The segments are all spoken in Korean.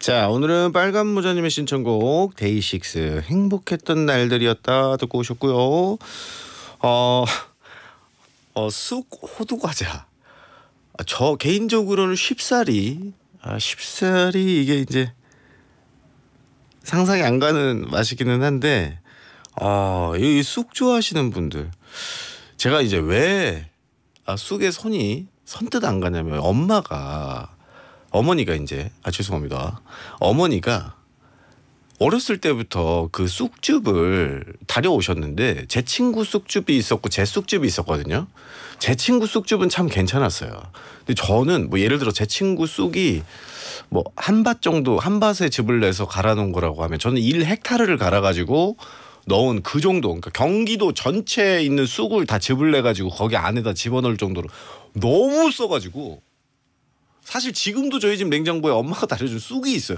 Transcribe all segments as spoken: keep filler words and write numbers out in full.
자, 오늘은 빨간 모자님의 신청곡 데이식스 행복했던 날들이었다 듣고 오셨고요. 어, 어 쑥 호두 과자. 저 개인적으로는 쉽사리, 아, 쉽사리 이게 이제 상상이 안 가는 맛이기는 한데, 아, 이 쑥 좋아하시는 분들, 제가 이제 왜 아, 쑥에 손이 선뜻 안 가냐면 엄마가 어머니가 이제 아 죄송합니다. 어머니가 어렸을 때부터 그 쑥즙을 다려오셨는데 제 친구 쑥즙이 있었고 제 쑥즙이 있었거든요. 제 친구 쑥즙은 참 괜찮았어요. 근데 저는 뭐 예를 들어 제 친구 쑥이 뭐 한 밭 정도 한 밭에 즙을 내서 갈아놓은 거라고 하면 저는 일 헥타르를 갈아가지고 넣은 그 정도, 그러니까 경기도 전체에 있는 쑥을 다 즙을 내가지고 거기 안에다 집어넣을 정도로 너무 써가지고 사실 지금도 저희 집 냉장고에 엄마가 다려준 쑥이 있어요.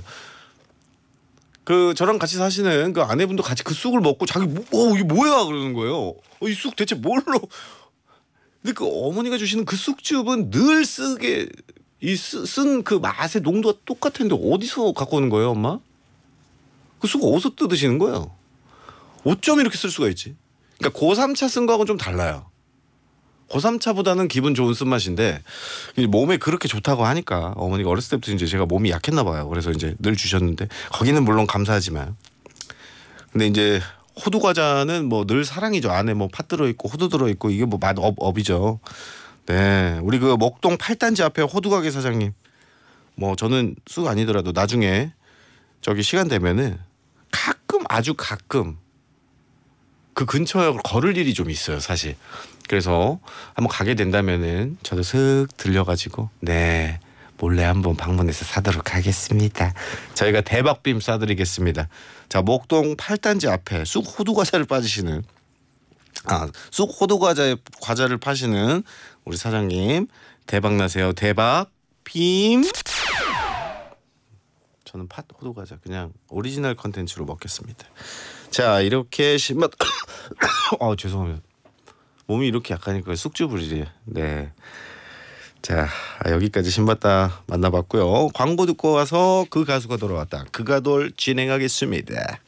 그 저랑 같이 사시는 그 아내분도 같이 그 쑥을 먹고 자기 뭐, 어, 이게 뭐야 그러는 거예요. 어, 이 쑥 대체 뭘로? 근데 그 어머니가 주시는 그 쑥즙은 늘 쓰게 이 쓴 그 맛의 농도가 똑같은데 어디서 갖고 오는 거예요, 엄마? 그 쑥 어디서 뜯으시는 거예요? 어쩜 이렇게 쓸 수가 있지? 그러니까 고삼차 쓴 거하고는 좀 달라요. 고삼차보다는 기분 좋은 쓴맛인데 몸에 그렇게 좋다고 하니까 어머니가 어렸을 때부터 이제 제가 몸이 약했나 봐요. 그래서 이제 늘 주셨는데 거기는 물론 감사하지만, 근데 이제 호두 과자는 뭐 늘 사랑이죠. 안에 뭐 팥 들어 있고 호두 들어 있고 이게 뭐 맛 업 업이죠. 네, 우리 그 목동 팔단지 앞에 호두 가게 사장님, 뭐 저는 쑥 아니더라도 나중에 저기 시간 되면은 가끔 아주 가끔 그 근처에 걸을 일이 좀 있어요, 사실. 그래서 한번 가게 된다면은 저도 슥 들려가지고 네 몰래 한번 방문해서 사도록 하겠습니다. 저희가 대박빔 쏴드리겠습니다. 자, 목동 팔단지 앞에 쑥 호두 과자를 빠지시는 아 쑥 호두 과자 과자를 파시는 우리 사장님 대박 나세요. 대박 빔. 저는 팥 호두 과자 그냥 오리지널 컨텐츠로 먹겠습니다. 자, 이렇게 신맛 어 죄송합니다. 몸이 이렇게 약하니까 쑥즙을 이래. 네. 자, 여기까지 신봤다 만나봤고요. 광고 듣고 와서 그 가수가 돌아왔다. 그가돌 진행하겠습니다.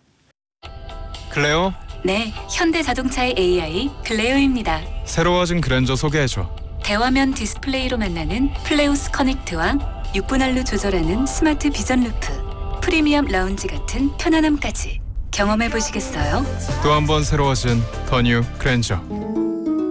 클레오? 네, 현대자동차의 에이아이 클레오입니다. 새로워진 그랜저 소개해줘. 대화면 디스플레이로 만나는 플레우스 커넥트와 육 분할로 조절하는 스마트 비전 루프, 프리미엄 라운지 같은 편안함까지 경험해 보시겠어요? 또 한 번 새로워진 더 뉴 그랜저.